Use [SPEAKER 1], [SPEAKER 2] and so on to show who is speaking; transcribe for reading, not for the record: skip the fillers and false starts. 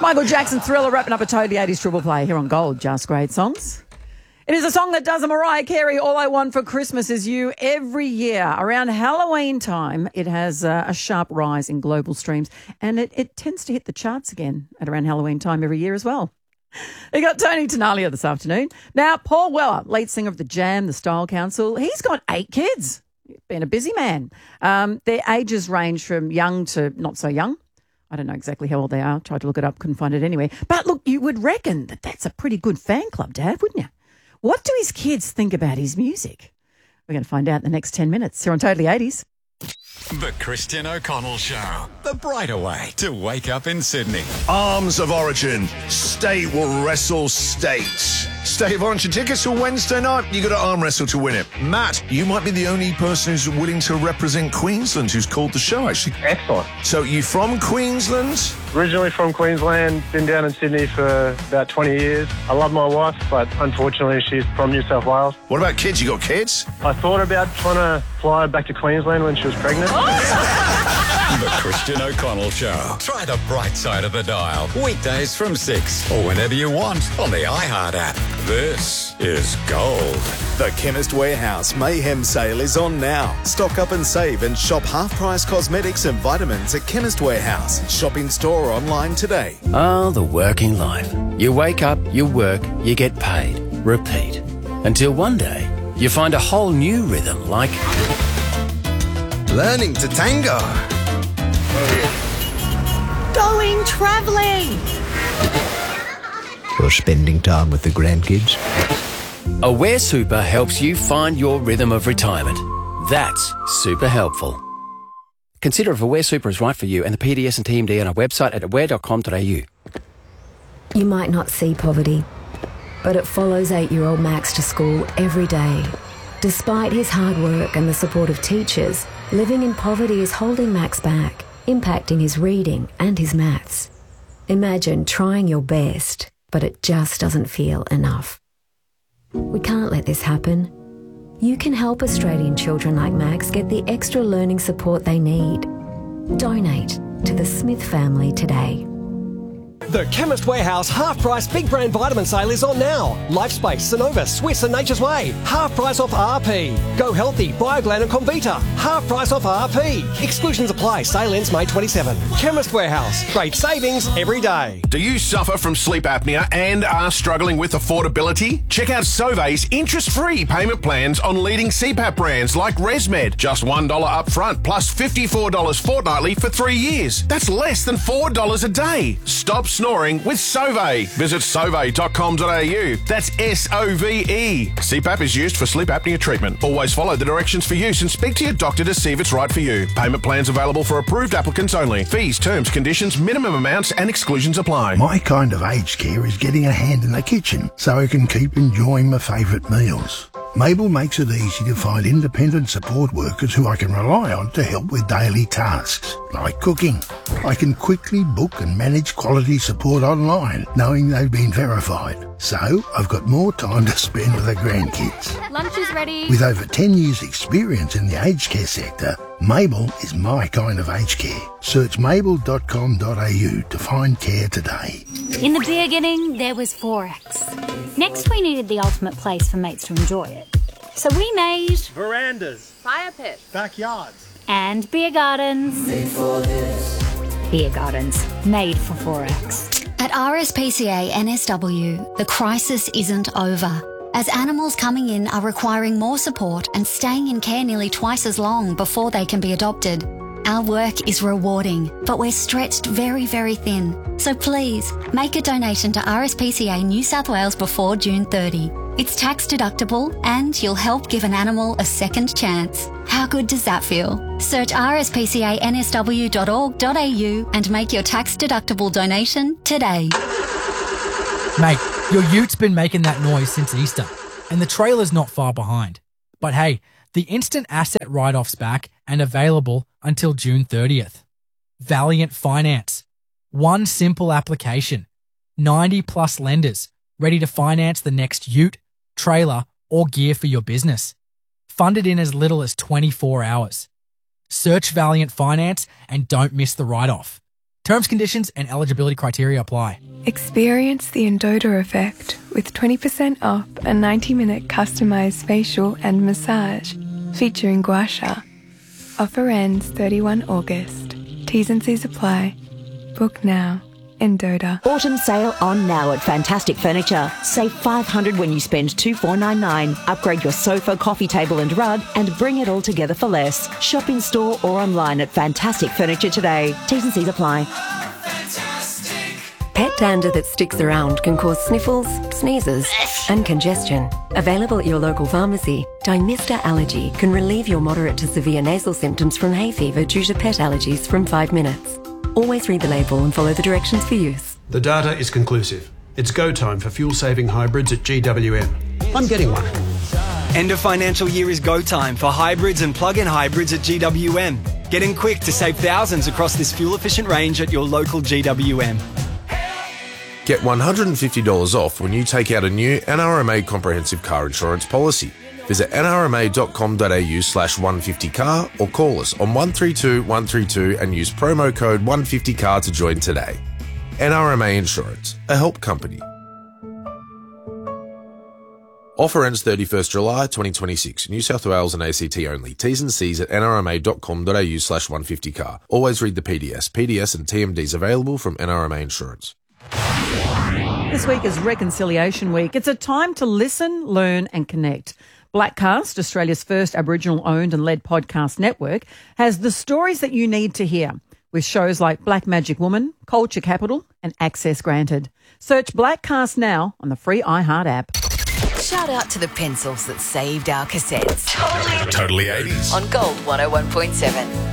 [SPEAKER 1] Michael Jackson Thriller wrapping up a totally 80s triple play here on Gold. Just great songs. It is a song that does a Mariah Carey, All I Want for Christmas Is You. Every year around Halloween time, it has a sharp rise in global streams, and it tends to hit the charts again at around Halloween time every year as well. We got Tony Tenalia this afternoon. Now, Paul Weller, lead singer of The Jam, the Style Council, he's got 8 kids. Been a busy man. Their ages range from young to not so young. I don't know exactly how old they are. Tried to look it up, couldn't find it anywhere. But look, you would reckon that that's a pretty good fan club to have, wouldn't you? What do his kids think about his music? We're going to find out in the next 10 minutes here on Totally 80s.
[SPEAKER 2] The Christian O'Connell Show. The brighter way to wake up in Sydney.
[SPEAKER 3] Arms of Origin. State will wrestle states. State of Origin tickets for Wednesday night. You got to arm wrestle to win it. Matt, you might be the only person who's willing to represent Queensland who's called the show, actually.
[SPEAKER 4] Excellent.
[SPEAKER 3] So you from Queensland?
[SPEAKER 4] Originally from Queensland, been down in Sydney for about 20 years. I love my wife, but unfortunately she's from New South Wales.
[SPEAKER 3] What about kids? You got kids?
[SPEAKER 4] I thought about trying to fly back to Queensland when she was pregnant.
[SPEAKER 2] The Christian O'Connell Show. Try the bright side of the dial. Weekdays from 6 or whenever you want on the iHeart app. This is Gold.
[SPEAKER 5] The Chemist Warehouse Mayhem Sale is on now. Stock up and save and shop half-price cosmetics and vitamins at Chemist Warehouse. Shop in store or online today.
[SPEAKER 6] Ah, the working life. You wake up, you work, you get paid. Repeat. Until one day, you find a whole new rhythm like
[SPEAKER 5] Learning to tango.
[SPEAKER 7] Going travelling.
[SPEAKER 8] Or spending time with the grandkids.
[SPEAKER 6] Aware Super helps you find your rhythm of retirement. That's super helpful. Consider if Aware Super is right for you and the PDS and TMD on our website at aware.com.au.
[SPEAKER 9] You might not see poverty, but it follows 8-year-old Max to school every day. Despite his hard work and the support of teachers, living in poverty is holding Max back, impacting his reading and his maths. Imagine trying your best, but it just doesn't feel enough. We can't let this happen. You can help Australian children like Max get the extra learning support they need. Donate to the Smith family today.
[SPEAKER 10] The Chemist Warehouse half-price big brand vitamin sale is on now. Lifespace, Synovus, Swiss and Nature's Way. Half price off RP. Go Healthy, Bioglan and Comvita. Half price off RP. Exclusions apply. Sale ends May 27. Chemist Warehouse. Great savings every day.
[SPEAKER 11] Do you suffer from sleep apnea and are struggling with affordability? Check out Sauve's interest-free payment plans on leading CPAP brands like ResMed. Just $1 up front plus $54 fortnightly for 3 years. That's less than $4 a day. Stop snoring with Sauve. Visit sauve.com.au. That's SOVE. CPAP is used for sleep apnea treatment. Always follow the directions for use and speak to your doctor to see if it's right for you. Payment plans available for approved applicants only. Fees, terms, conditions, minimum amounts and exclusions apply.
[SPEAKER 12] My kind of aged care is getting a hand in the kitchen so I can keep enjoying my favourite meals. Mabel makes it easy to find independent support workers who I can rely on to help with daily tasks, like cooking. I can quickly book and manage quality support online, knowing they've been verified. So, I've got more time to spend with the grandkids.
[SPEAKER 13] Lunch is ready.
[SPEAKER 12] With over 10 years' experience in the aged care sector, Mabel is my kind of aged care. Search mabel.com.au to find care today.
[SPEAKER 13] In the beginning, there was Forex. Next, we needed the ultimate place for mates to enjoy it. So we made
[SPEAKER 4] Verandas.
[SPEAKER 13] fire pits
[SPEAKER 4] Backyards.
[SPEAKER 13] and beer gardens.
[SPEAKER 14] Made for this.
[SPEAKER 13] Beer gardens made for Forex.
[SPEAKER 15] At RSPCA NSW, the crisis isn't over, as animals coming in are requiring more support and staying in care nearly twice as long before they can be adopted. Our work is rewarding, but we're stretched very, very thin. So please, make a donation to RSPCA New South Wales before June 30. It's tax deductible and you'll help give an animal a second chance. How good does that feel? Search rspcansw.org.au and make your tax deductible donation today.
[SPEAKER 16] Mate, your ute has been making that noise since Easter, and the trailer's not far behind. But hey, the instant asset write-off's back and available until June 30th. Valiant Finance. One simple application. 90 plus lenders ready to finance the next ute, trailer, or gear for your business. Funded in as little as 24 hours. Search Valiant Finance and don't miss the write-off. Terms, conditions, and eligibility criteria apply.
[SPEAKER 14] Experience the Endota effect with 20% off a 90-minute customised facial and massage featuring gua sha. Offer ends 31 August. T's and C's apply. Book now. Endota.
[SPEAKER 17] Autumn sale on now at Fantastic Furniture. Save $500 when you spend $2,499. Upgrade your sofa, coffee table and rug and bring it all together for less. Shop in store or online at Fantastic Furniture today. T's and C's apply.
[SPEAKER 18] Pet dander that sticks around can cause sniffles, sneezes and congestion. Available at your local pharmacy, Dymista Allergy can relieve your moderate to severe nasal symptoms from hay fever due to pet allergies from 5 minutes. Always read the label and follow the directions for use.
[SPEAKER 19] The data is conclusive. It's go time for fuel-saving hybrids at GWM. I'm getting one.
[SPEAKER 20] End of financial year is go time for hybrids and plug-in hybrids at GWM. Get in quick to save thousands across this fuel-efficient range at your local GWM.
[SPEAKER 21] Get $150 off when you take out a new NRMA comprehensive car insurance policy. Visit nrma.com.au/150car or call us on 132 132 and use promo code 150car to join today. NRMA Insurance, a help company. Offer ends 31st July 2026. New South Wales and ACT only. T's and C's at nrma.com.au/150car. Always read the PDS. PDS and TMDs available from NRMA Insurance.
[SPEAKER 1] This week is Reconciliation Week. It's a time to listen, learn and connect. Blackcast, Australia's first Aboriginal-owned and led podcast network, has the stories that you need to hear, with shows like Black Magic Woman, Culture Capital and Access Granted. Search Blackcast now on the free iHeart app.
[SPEAKER 22] Shout out to the pencils that saved our cassettes.
[SPEAKER 2] Totally 80s.
[SPEAKER 22] On Gold 101.7.